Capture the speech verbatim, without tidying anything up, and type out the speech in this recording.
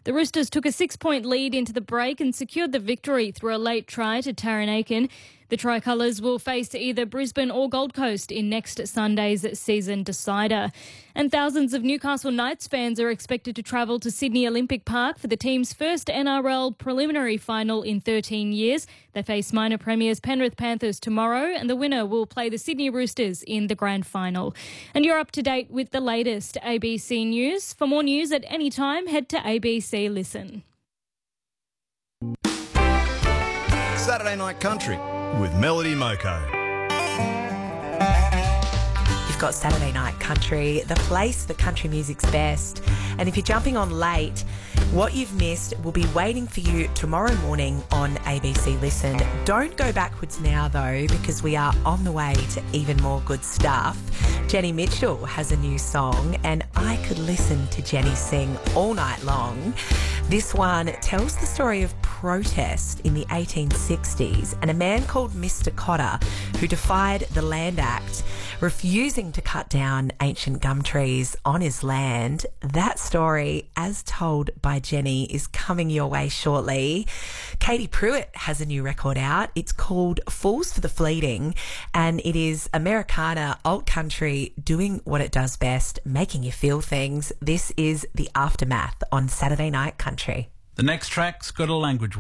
The Roosters took a six-point lead into the break and secured the victory through a late try to Taryn Aiken. The Tricolours will face either Brisbane or Gold Coast in next Sunday's season decider. And thousands of Newcastle Knights fans are expected to travel to Sydney Olympic Park for the team's first N R L preliminary final in thirteen years. They face minor premiers Penrith Panthers tomorrow, and the winner will play the Sydney Roosters in the grand final. And you're up to date with the latest A B C News. For more news at any time, head to A B C Listen. Saturday Night Country with Melody Moko. You've got Saturday Night Country, the place for country music's best. And if you're jumping on late, what you've missed will be waiting for you tomorrow morning on A B C Listen. Don't go backwards now, though, because we are on the way to even more good stuff. Jenny Mitchell has a new song, and I could listen to Jenny sing all night long. This one tells the story of protest in the eighteen sixties and a man called Mister Cotter who defied the Land Act, refusing to cut down ancient gum trees on his land. That story, as told by Jenny, is coming your way shortly. Katie Pruitt has a new record out. It's called Fools for the Fleeting, and it is Americana alt country doing what it does best, making you feel things. This is The Aftermath on Saturday Night Country. The next track's got a language